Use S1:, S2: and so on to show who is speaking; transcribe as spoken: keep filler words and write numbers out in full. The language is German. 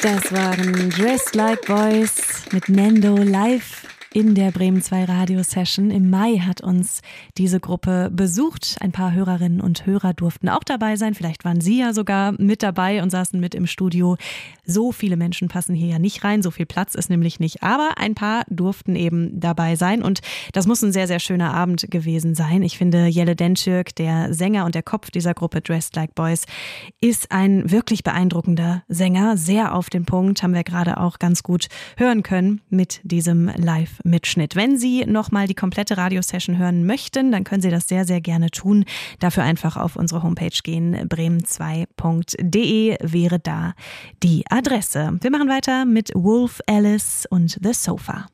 S1: Das waren Dressed Like Boys mit Nendo live in der Bremen zwei Radio-Session. Im Mai hat uns diese Gruppe besucht. Ein paar Hörerinnen und Hörer durften auch dabei sein. Vielleicht waren Sie ja sogar mit dabei und saßen mit im Studio. So viele Menschen passen hier ja nicht rein. So viel Platz ist nämlich nicht. Aber ein paar durften eben dabei sein. Und das muss ein sehr, sehr schöner Abend gewesen sein. Ich finde, Jelle Dentürk, der Sänger und der Kopf dieser Gruppe Dressed Like Boys, ist ein wirklich beeindruckender Sänger. Sehr auf den Punkt, haben wir gerade auch ganz gut hören können mit diesem Live Mitschnitt. Wenn Sie nochmal die komplette Radiosession hören möchten, dann können Sie das sehr, sehr gerne tun. Dafür einfach auf unsere Homepage gehen. bremen zwei punkt de wäre da die Adresse. Wir machen weiter mit Wolf Alice und The Sofa.